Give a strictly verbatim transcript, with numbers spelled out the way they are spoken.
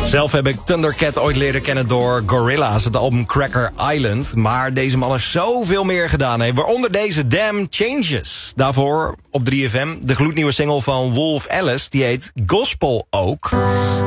Zelf heb ik Thundercat ooit leren kennen door Gorillaz, het album Cracker Island. Maar deze man heeft zoveel meer gedaan, hè. Waaronder deze Damn Changes. Daarvoor op drie F M de gloednieuwe single van Wolf Alice, die heet Gospel Oak.